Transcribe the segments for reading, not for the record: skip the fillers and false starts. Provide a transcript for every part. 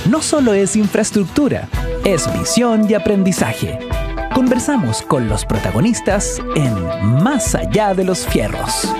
no solo es infraestructura, es visión y aprendizaje. Conversamos con los protagonistas en Más allá de los fierros.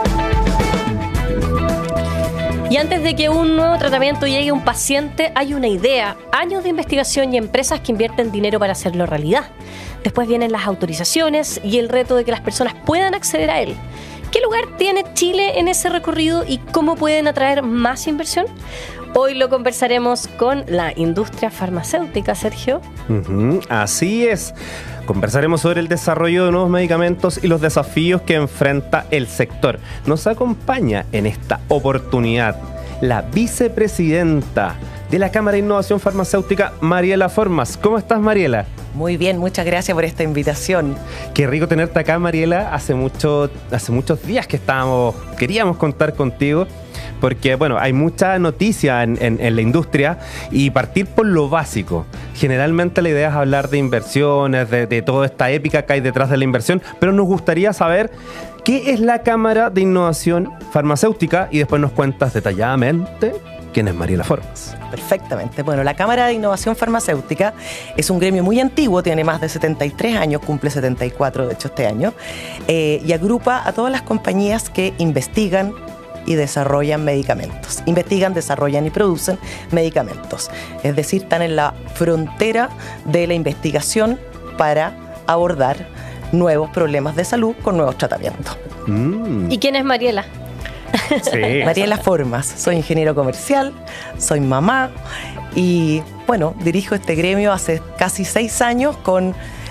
Y antes de que un nuevo tratamiento llegue a un paciente, hay una idea, años de investigación y empresas que invierten dinero para hacerlo realidad. Después vienen las autorizaciones y el reto de que las personas puedan acceder a él. ¿Qué lugar tiene Chile en ese recorrido y cómo pueden atraer más inversión? Hoy lo conversaremos con la industria farmacéutica, Sergio. Así es. Conversaremos sobre el desarrollo de nuevos medicamentos y los desafíos que enfrenta el sector. Nos acompaña en esta oportunidad la vicepresidenta de la Cámara de Innovación Farmacéutica, Mariela Formas. ¿Cómo estás, Mariela? Muy bien, muchas gracias por esta invitación. Qué rico tenerte acá, Mariela. Hace muchos días que queríamos contar contigo, porque bueno, hay mucha noticia en la industria y partir por lo básico. Generalmente la idea es hablar de inversiones, de toda esta épica que hay detrás de la inversión, pero nos gustaría saber qué es la Cámara de Innovación Farmacéutica y después nos cuentas detalladamente quién es Mariela Formas. Perfectamente. Bueno, la Cámara de Innovación Farmacéutica es un gremio muy antiguo, tiene más de 73 años, cumple 74 de hecho este año, y agrupa a todas las compañías que investigan y desarrollan medicamentos. Investigan, desarrollan y producen medicamentos. Es decir, están en la frontera de la investigación para abordar nuevos problemas de salud con nuevos tratamientos. ¿Y quién es Mariela? Sí. Mariela Formas, soy ingeniero comercial, soy mamá y bueno, dirijo este gremio hace casi 6 años con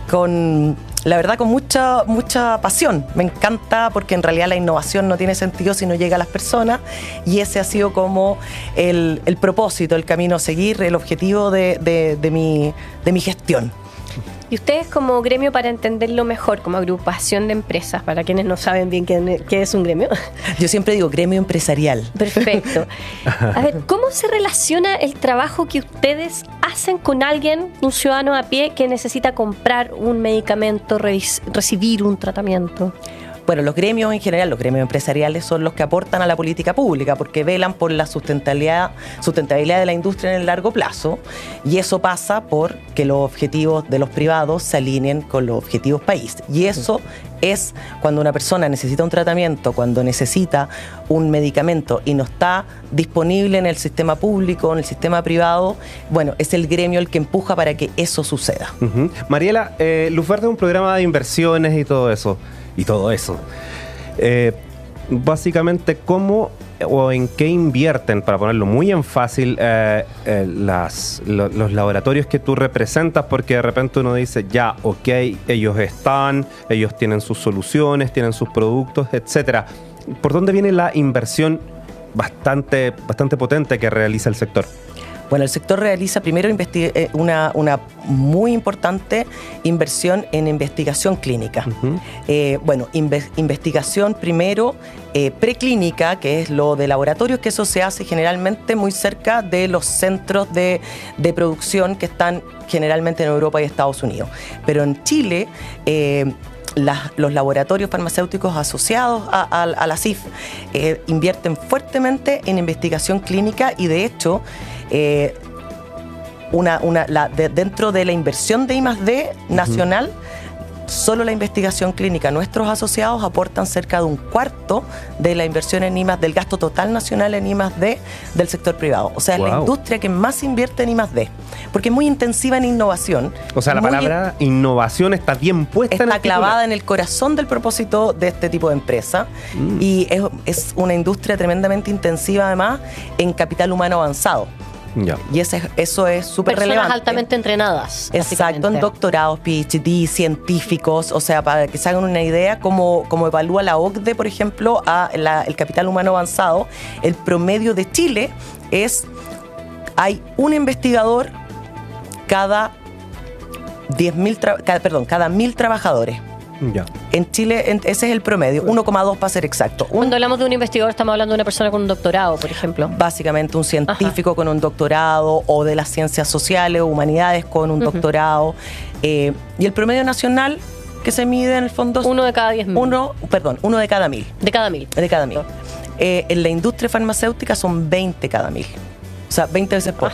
la verdad con mucha pasión. Me encanta porque en realidad la innovación no tiene sentido si no llega a las personas y ese ha sido como el propósito, el camino a seguir, el objetivo de mi gestión. Y ustedes como gremio, para entenderlo mejor, como agrupación de empresas, para quienes no saben bien qué es un gremio. Yo siempre digo gremio empresarial. Perfecto. A ver, ¿cómo se relaciona el trabajo que ustedes hacen con alguien, un ciudadano a pie, que necesita comprar un medicamento, recibir un tratamiento? Bueno, los gremios en general, los gremios empresariales son los que aportan a la política pública porque velan por la sustentabilidad de la industria en el largo plazo y eso pasa por que los objetivos de los privados se alineen con los objetivos país. Y eso es cuando una persona necesita un tratamiento, cuando necesita un medicamento y no está disponible en el sistema público, en el sistema privado, bueno, es el gremio el que empuja para que eso suceda. Mariela, Luz Verde es un programa de inversiones y todo eso. Básicamente, ¿cómo o en qué invierten, para ponerlo muy en fácil, los laboratorios que tú representas? Porque de repente uno dice, ya, ok, ellos tienen sus soluciones, tienen sus productos, etcétera. ¿Por dónde viene la inversión bastante potente que realiza el sector? Bueno, el sector realiza primero una muy importante inversión en investigación clínica. Investigación primero preclínica, que es lo de laboratorios, que eso se hace generalmente muy cerca de los centros de producción que están generalmente en Europa y Estados Unidos. Pero en Chile, los laboratorios farmacéuticos asociados a la CIF invierten fuertemente en investigación clínica y de hecho dentro de la inversión de I+D nacional, solo la investigación clínica, nuestros asociados aportan cerca de un cuarto de la inversión en I+D, del gasto total nacional en I+D del sector privado. O sea, es la industria que más invierte en I+D, porque es muy intensiva en innovación. O sea, la palabra innovación está bien puesta en el Está clavada en el corazón del propósito de este tipo de empresa y es una industria tremendamente intensiva además en capital humano avanzado. Ya. Y eso es súper relevante. Personas altamente entrenadas. Exacto, en doctorados, PhD, científicos, o sea, para que se hagan una idea cómo evalúa la OCDE, por ejemplo, el capital humano avanzado. El promedio de Chile hay un investigador cada 1.000 trabajadores. Ya. En Chile ese es el promedio, 1,2 para ser exacto. Cuando hablamos de un investigador estamos hablando de una persona con un doctorado, por ejemplo. Básicamente un científico con un doctorado o de las ciencias sociales o humanidades con un doctorado. Y el promedio nacional que se mide en el fondo... Uno de cada 10.000. Uno de cada 1.000. De cada 1.000. De cada 1.000. En la industria farmacéutica son 20 cada 1.000. O sea, 20 veces por. Ajá.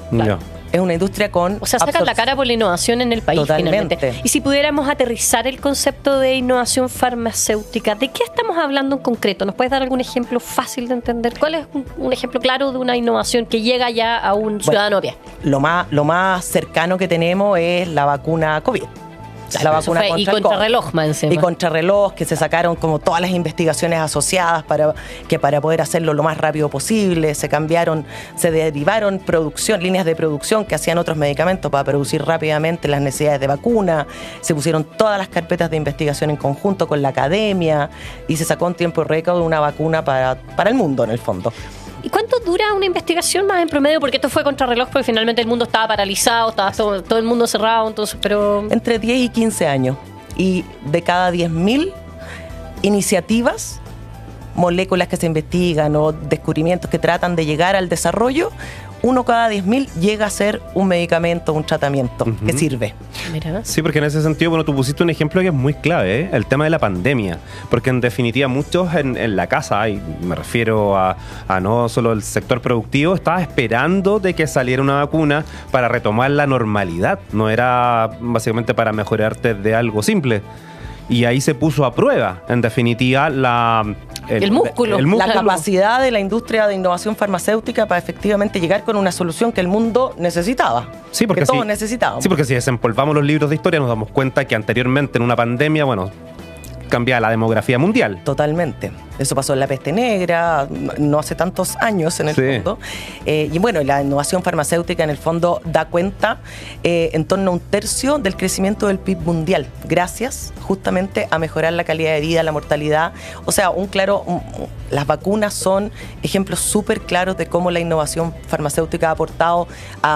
No. Es una industria con... O sea, sacan la cara por la innovación en el país. Totalmente. Finalmente. Y si pudiéramos aterrizar el concepto de innovación farmacéutica, ¿de qué estamos hablando en concreto? ¿Nos puedes dar algún ejemplo fácil de entender? ¿Cuál es un ejemplo claro de una innovación que llega ya a un ciudadano a pie? Lo más cercano que tenemos es la vacuna COVID. La vacuna contra y el COVID. contrarreloj, más encima. Y contrarreloj, que se sacaron como todas las investigaciones asociadas para poder hacerlo lo más rápido posible. Se derivaron líneas de producción que hacían otros medicamentos para producir rápidamente las necesidades de vacuna. Se pusieron todas las carpetas de investigación en conjunto con la academia y se sacó en tiempo récord una vacuna para el mundo, en el fondo. ¿Y cuánto dura una investigación más en promedio? Porque esto fue contrarreloj, porque finalmente el mundo estaba paralizado, estaba todo el mundo cerrado, entonces, pero... Entre 10 y 15 años. Y de cada 10.000 iniciativas, moléculas que se investigan o descubrimientos que tratan de llegar al desarrollo, uno cada 10.000 llega a ser un medicamento, un tratamiento que sirve. Mira. Sí, porque en ese sentido, bueno, tú pusiste un ejemplo que es muy clave, ¿eh? El tema de la pandemia, porque en definitiva muchos en la casa, y me refiero a no solo el sector productivo, estaba esperando de que saliera una vacuna para retomar la normalidad, no era básicamente para mejorarte de algo simple. Y ahí se puso a prueba, en definitiva, el músculo. La capacidad de la industria de innovación farmacéutica para efectivamente llegar con una solución que el mundo necesitaba. Sí, porque que todos necesitábamos. Sí, porque si desempolvamos los libros de historia nos damos cuenta que anteriormente en una pandemia, bueno, cambiaba la demografía mundial. Totalmente. Eso pasó en la peste negra, no hace tantos años en el fondo. Y bueno, la innovación farmacéutica en el fondo da cuenta en torno a 1/3 del crecimiento del PIB mundial, gracias justamente a mejorar la calidad de vida, la mortalidad. O sea, las vacunas son ejemplos súper claros de cómo la innovación farmacéutica ha aportado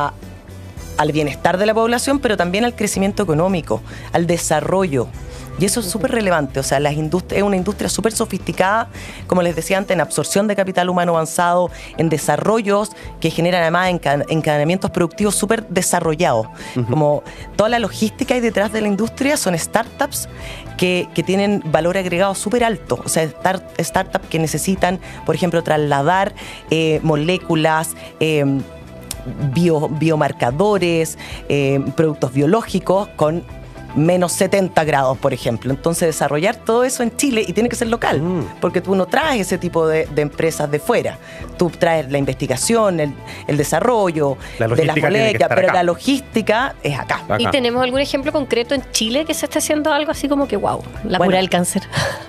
al bienestar de la población, pero también al crecimiento económico, al desarrollo. Y eso es súper relevante, o sea, es una industria súper sofisticada, como les decía antes, en absorción de capital humano avanzado, en desarrollos que generan además encadenamientos productivos súper desarrollados. Como toda la logística ahí detrás de la industria son startups que tienen valor agregado súper alto, o sea, startups que necesitan, por ejemplo, trasladar moléculas, biomarcadores, productos biológicos con menos 70 grados, por ejemplo. Entonces, desarrollar todo eso en Chile, y tiene que ser local, porque tú no traes ese tipo de empresas de fuera. Tú traes la investigación, el desarrollo de las moléculas, pero la logística es acá. ¿Y tenemos algún ejemplo concreto en Chile que se esté haciendo algo así como que, wow, la cura del cáncer?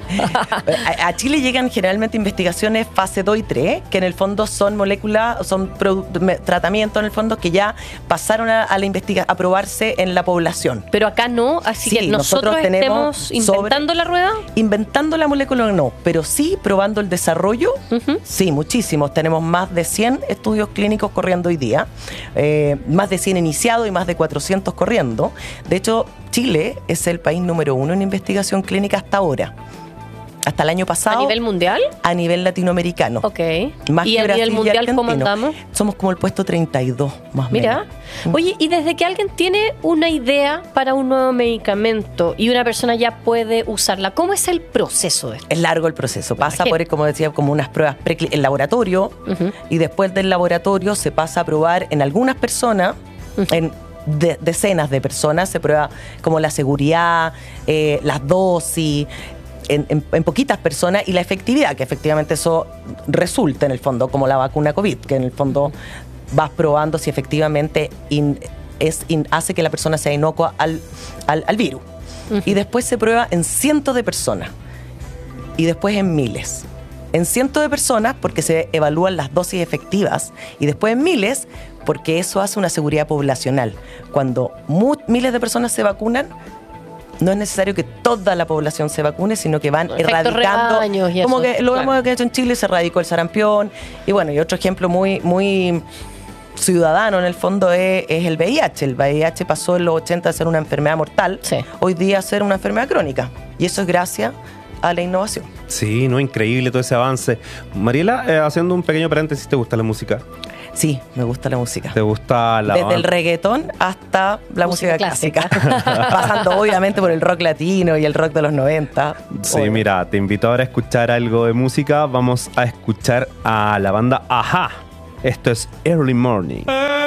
A Chile llegan generalmente investigaciones fase 2 y 3, que en el fondo son moléculas, son tratamientos en el fondo que ya pasaron a probarse en la población. Pero acá no, así que nosotros estemos inventando la rueda. Inventando la molécula no, pero sí probando el desarrollo. Sí, muchísimos. Tenemos más de 100 estudios clínicos corriendo hoy día, más de 100 iniciados y más de 400 corriendo. De hecho, Chile es el país número 1 en investigación clínica hasta ahora. Hasta el año pasado. ¿A nivel mundial? A nivel latinoamericano. Ok. Más ¿Y a nivel mundial cómo andamos? Somos como el puesto 32, más o menos. Mira. Oye, y desde que alguien tiene una idea para un nuevo medicamento y una persona ya puede usarla, ¿cómo es el proceso de esto? Es largo el proceso. Pasa por, como decía, como unas pruebas en laboratorio, y después del laboratorio se pasa a probar en algunas personas, en decenas de personas, se prueba como la seguridad, las dosis, en poquitas personas, y la efectividad, que efectivamente eso resulta en el fondo, como la vacuna COVID, que en el fondo vas probando si efectivamente hace que la persona sea inocua al virus. Y después se prueba en cientos de personas, y después en miles. En cientos de personas porque se evalúan las dosis efectivas, y después en miles porque eso hace una seguridad poblacional. Cuando miles de personas se vacunan, no es necesario que toda la población se vacune, sino que van erradicando. Como que lo hemos hecho en Chile, se erradicó el sarampión. Y bueno, y otro ejemplo muy, muy ciudadano en el fondo es el VIH. El VIH pasó en los 80 de ser una enfermedad mortal, hoy día a ser una enfermedad crónica. Y eso es gracias a la innovación. Sí, no, increíble todo ese avance. Mariela, haciendo un pequeño paréntesis, ¿te gusta la música? Sí, me gusta la música. ¿Te gusta la desde el reggaetón hasta la música clásica? Pasando obviamente por el rock latino y el rock de los 90. Sí, mira, te invito ahora a escuchar algo de música. Vamos a escuchar a la banda Ajá. Esto es Early Morning.